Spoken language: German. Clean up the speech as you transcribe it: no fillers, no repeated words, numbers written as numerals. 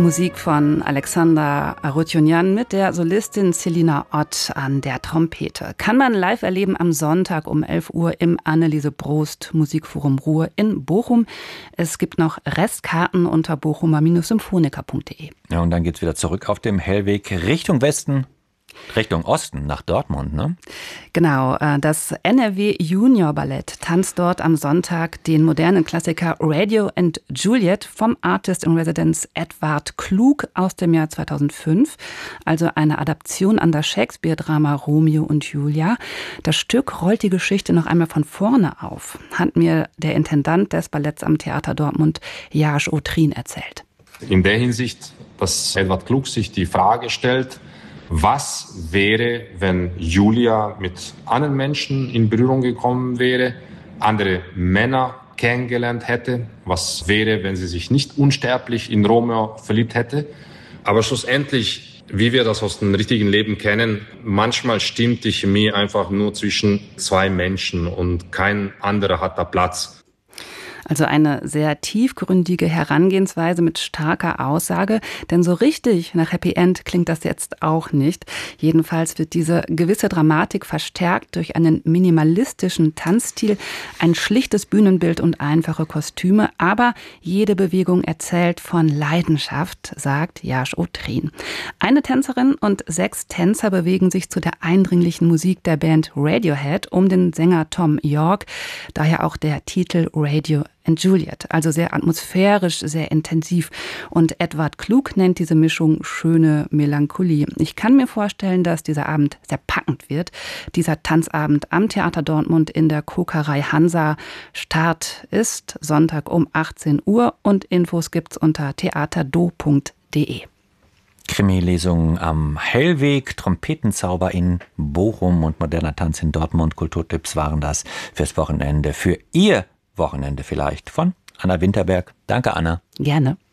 Musik von Alexander Arutyunjan mit der Solistin Selina Ott an der Trompete. Kann man live erleben am Sonntag um 11 Uhr im Anneliese Brost Musikforum Ruhr in Bochum. Es gibt noch Restkarten unter bochumer-symphoniker.de. Ja, und dann geht's wieder zurück auf dem Hellweg Richtung Westen. Richtung Osten, nach Dortmund, ne? Genau, das NRW Junior Ballett tanzt dort am Sonntag den modernen Klassiker Radio and Juliet vom Artist in Residence Edward Klug aus dem Jahr 2005. Also eine Adaption an das Shakespeare-Drama Romeo und Julia. Das Stück rollt die Geschichte noch einmal von vorne auf, hat mir der Intendant des Balletts am Theater Dortmund, Jasz Otrin, erzählt. In der Hinsicht, dass Edward Klug sich die Frage stellt, was wäre, wenn Julia mit anderen Menschen in Berührung gekommen wäre, andere Männer kennengelernt hätte? Was wäre, wenn sie sich nicht unsterblich in Romeo verliebt hätte? Aber schlussendlich, wie wir das aus dem richtigen Leben kennen, manchmal stimmt die Chemie einfach nur zwischen zwei Menschen und kein anderer hat da Platz. Also eine sehr tiefgründige Herangehensweise mit starker Aussage, denn so richtig nach Happy End klingt das jetzt auch nicht. Jedenfalls wird diese gewisse Dramatik verstärkt durch einen minimalistischen Tanzstil, ein schlichtes Bühnenbild und einfache Kostüme, aber jede Bewegung erzählt von Leidenschaft, sagt Jasz Otrin. Eine Tänzerin und 6 Tänzer bewegen sich zu der eindringlichen Musik der Band Radiohead um den Sänger Thom Yorke, daher auch der Titel Radio and Juliet, also sehr atmosphärisch, sehr intensiv. Und Edward Klug nennt diese Mischung schöne Melancholie. Ich kann mir vorstellen, dass dieser Abend sehr packend wird. Dieser Tanzabend am Theater Dortmund in der Kokerei Hansa. Start ist Sonntag um 18 Uhr und Infos gibt's unter theaterdo.de. Krimi-Lesungen am Hellweg, Trompetenzauber in Bochum und moderner Tanz in Dortmund. Kulturtipps waren das fürs Wochenende, für Ihr Wochenende vielleicht, von Anna Winterberg. Danke, Anna. Gerne.